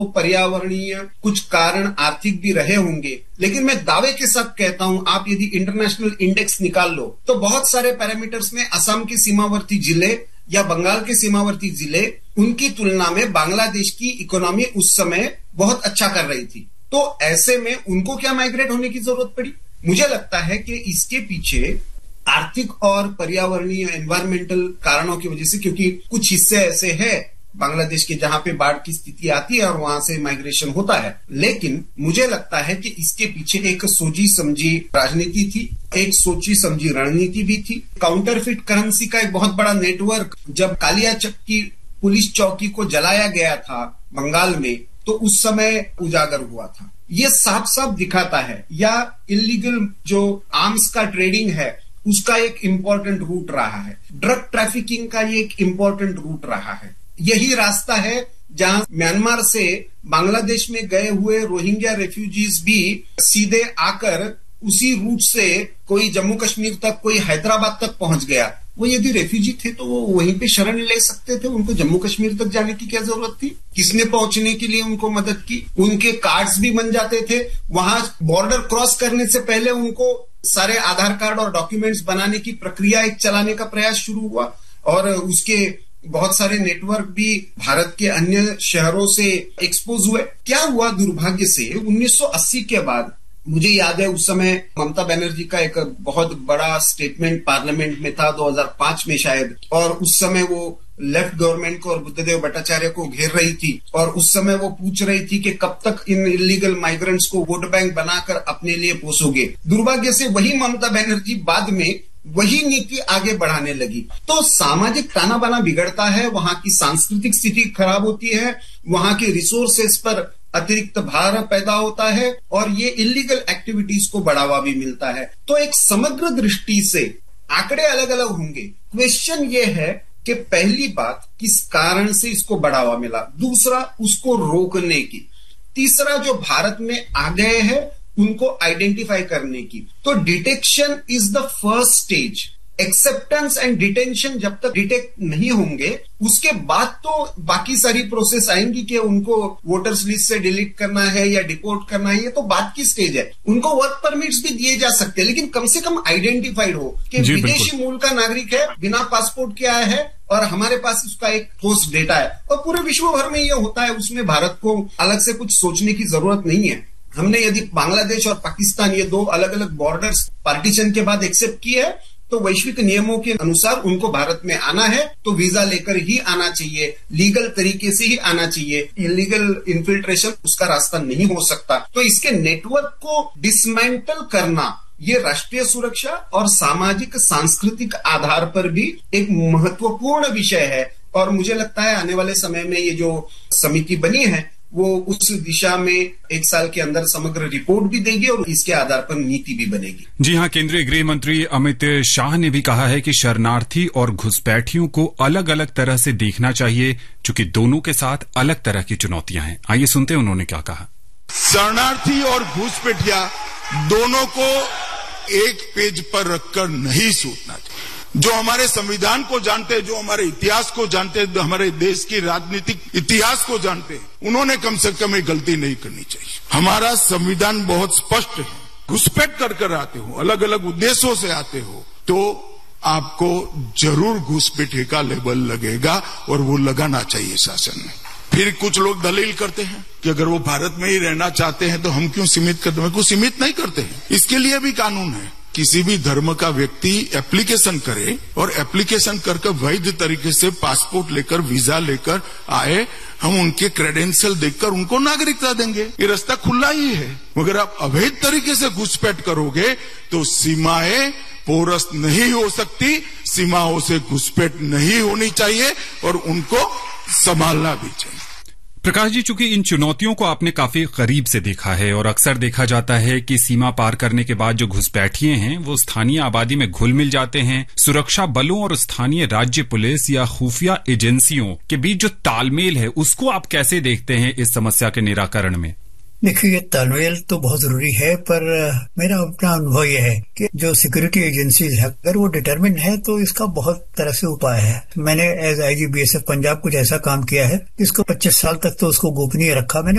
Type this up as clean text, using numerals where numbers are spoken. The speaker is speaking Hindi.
पर्यावरणीय, कुछ कारण आर्थिक भी रहे होंगे, लेकिन मैं दावे के साथ कहता हूं, आप यदि इंटरनेशनल इंडेक्स निकाल लो तो बहुत सारे पैरामीटर्स में असम के सीमावर्ती जिले या बंगाल के सीमावर्ती जिले, उनकी तुलना में बांग्लादेश की इकोनॉमी उस समय बहुत अच्छा कर रही थी। तो ऐसे में उनको क्या माइग्रेट होने की जरूरत पड़ी? मुझे लगता है कि इसके पीछे आर्थिक और पर्यावरणीय एनवायरमेंटल कारणों की वजह से, क्योंकि कुछ हिस्से ऐसे हैं बांग्लादेश के जहां पे बाढ़ की स्थिति आती है और वहां से माइग्रेशन होता है, लेकिन मुझे लगता है कि इसके पीछे एक सोची समझी राजनीति थी, एक सोची समझी रणनीति भी थी। काउंटरफिट करेंसी का एक बहुत बड़ा नेटवर्क, जब कालियाचक की पुलिस चौकी को जलाया गया था बंगाल में, तो उस समय उजागर हुआ था। ये साफ साफ दिखाता है, या इलीगल जो आर्म्स का ट्रेडिंग है उसका एक इंपॉर्टेंट रूट रहा है, ड्रग ट्रैफिकिंग का ये एक इंपॉर्टेंट रूट रहा है। यही रास्ता है जहां म्यांमार से बांग्लादेश में गए हुए रोहिंग्या रेफ्यूजीज भी सीधे आकर उसी रूट से कोई जम्मू कश्मीर तक, कोई हैदराबाद तक पहुंच गया। वो यदि रेफ्यूजी थे तो वो वहीं पे शरण ले सकते थे, उनको जम्मू कश्मीर तक जाने की क्या जरूरत थी? किसने पहुंचने के लिए उनको मदद की? उनके कार्ड्स भी बन जाते थे। वहां बॉर्डर क्रॉस करने से पहले उनको सारे आधार कार्ड और डॉक्यूमेंट्स बनाने की प्रक्रिया एक चलाने का प्रयास शुरू हुआ, और उसके बहुत सारे नेटवर्क भी भारत के अन्य शहरों से एक्सपोज हुए। क्या हुआ दुर्भाग्य से 1980 के बाद, मुझे याद है उस समय ममता बनर्जी का एक बहुत बड़ा स्टेटमेंट पार्लियामेंट में था 2005 में शायद, और उस समय वो लेफ्ट गवर्नमेंट को और बुद्धदेव भट्टाचार्य को घेर रही थी, और उस समय वो पूछ रही थी कि कब तक इन इलीगल माइग्रेंट्स को वोट बैंक बनाकर अपने लिए पोसोगे। दुर्भाग्य से वही ममता बनर्जी बाद में वही नीति आगे बढ़ाने लगी। तो सामाजिक ताना बाना बिगड़ता है, वहां की सांस्कृतिक स्थिति खराब होती है, वहां के रिसोर्सेस पर अतिरिक्त भार पैदा होता है, और ये इलीगल एक्टिविटीज को बढ़ावा भी मिलता है। तो एक समग्र दृष्टि से आंकड़े अलग अलग होंगे। क्वेश्चन ये है कि पहली बात, किस कारण से इसको बढ़ावा मिला, दूसरा उसको रोकने की, तीसरा जो भारत में आ गए हैं उनको आइडेंटिफाई करने की। तो detection is the first stage. Acceptance and detention जब तक डिटेक्ट नहीं होंगे, उसके बाद तो बाकी सारी प्रोसेस आएंगी कि उनको वोटर्स लिस्ट से डिलीट करना है या डिपोर्ट करना है, ये तो बात की स्टेज है। उनको वर्क परमिट्स भी दिए जा सकते हैं, लेकिन कम से कम आइडेंटिफाइड हो कि विदेशी मूल का नागरिक है, बिना पासपोर्ट के आया है, और हमारे पास उसका एक ठोस डेटा है। और पूरे विश्व भर में ये होता है, उसमें भारत को अलग से कुछ सोचने की जरूरत नहीं है। हमने यदि बांग्लादेश और पाकिस्तान, ये दो अलग अलग बॉर्डर्स पार्टीशन के बाद एक्सेप्ट किए है, तो वैश्विक नियमों के अनुसार उनको भारत में आना है तो वीजा लेकर ही आना चाहिए, लीगल तरीके से ही आना चाहिए। इलीगल इन्फिल्ट्रेशन उसका रास्ता नहीं हो सकता। तो इसके नेटवर्क को डिसमेंटल करना, ये राष्ट्रीय सुरक्षा और सामाजिक सांस्कृतिक आधार पर भी एक महत्वपूर्ण विषय है। और मुझे लगता है आने वाले समय में ये जो समिति बनी है वो उस दिशा में 1 साल के अंदर समग्र रिपोर्ट भी देगी और इसके आधार पर नीति भी बनेगी। जी हां, केंद्रीय गृह मंत्री अमित शाह ने भी कहा है कि शरणार्थी और घुसपैठियों को अलग अलग तरह से देखना चाहिए, चूंकि दोनों के साथ अलग तरह की चुनौतियां हैं। आइए सुनते हैं उन्होंने क्या कहा। शरणार्थी और घुसपैठिया दोनों को एक पेज पर रखकर नहीं सोचना चाहिए। जो हमारे संविधान को जानते हैं, जो हमारे इतिहास को जानते हैं, जो हमारे देश की राजनीतिक इतिहास को जानते हैं, उन्होंने कम से कम एक गलती नहीं करनी चाहिए। हमारा संविधान बहुत स्पष्ट है। घुसपैठ कर आते हो, अलग अलग उद्देश्यों से आते हो, तो आपको जरूर घुसपैठे का लेबल लगेगा और वो लगाना चाहिए शासन में। फिर कुछ लोग दलील करते हैं कि अगर वो भारत में ही रहना चाहते हैं तो हम क्यों सीमित करते हैं? को सीमित नहीं करते हैं, इसके लिए भी कानून है। किसी भी धर्म का व्यक्ति एप्लीकेशन करे और एप्लीकेशन करके वैध तरीके से पासपोर्ट लेकर, वीजा लेकर आए, हम उनके क्रेडेंशियल देखकर उनको नागरिकता देंगे। ये रास्ता खुला ही है। मगर आप अवैध तरीके से घुसपैठ करोगे तो सीमाएं पोरस नहीं हो सकती, सीमाओं से घुसपैठ नहीं होनी चाहिए और उनको संभालना भी चाहिए। प्रकाश जी, चूंकि इन चुनौतियों को आपने काफी करीब से देखा है और अक्सर देखा जाता है कि सीमा पार करने के बाद जो घुसपैठिए हैं वो स्थानीय आबादी में घुल मिल जाते हैं। सुरक्षा बलों और स्थानीय राज्य पुलिस या खुफिया एजेंसियों के बीच जो तालमेल है उसको आप कैसे देखते हैं इस समस्या के निराकरण में? देखिए, ये तालमेल तो बहुत जरूरी है, पर मेरा अपना अनुभव यह है कि जो सिक्योरिटी एजेंसीज है अगर वो डिटरमिन है तो इसका बहुत तरह से उपाय है। मैंने एज आईजी BSF पंजाब कुछ ऐसा काम किया है जिसको 25 साल तक तो उसको गोपनीय रखा मैंने।